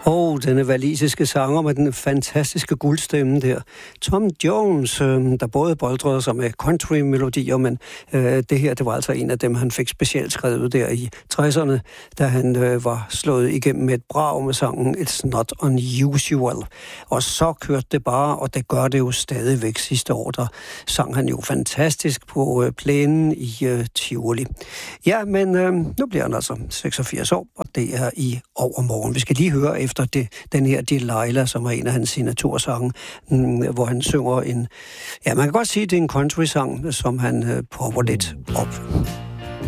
Denne walisiske sanger med den fantastiske guldstemme der. Tom Jones, der både boldrede sig med country-melodier, men det her, det var altså en af dem, han fik specielt skrevet der i 60'erne, da han var slået igennem med et brag med sangen It's Not Unusual. Og så kørte det bare, og det gør det jo stadigvæk. Sidste år, der sang han jo fantastisk på plænen i Tivoli. Ja, men nu bliver han altså 86 år, og det er i overmorgen. Vi skal lige høre efter den her Delilah, som er en af hans signatursange, hvor han synger en, ja, man kan godt sige, det er en country-sang, som han popper lidt op.